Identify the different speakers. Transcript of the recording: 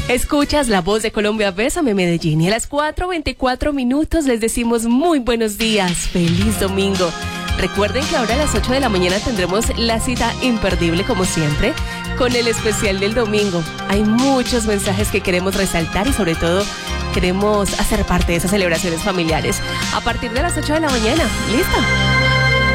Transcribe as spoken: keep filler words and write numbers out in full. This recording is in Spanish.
Speaker 1: Escuchas La Voz de Colombia, Bésame Medellín, y a las cuatro veinticuatro minutos les decimos muy buenos días, feliz domingo. Recuerden que ahora a las ocho de la mañana tendremos la cita imperdible, como siempre, con el especial del domingo. Hay muchos mensajes que queremos resaltar y sobre todo queremos hacer parte de esas celebraciones familiares. A partir de las ocho de la mañana, ¿listo?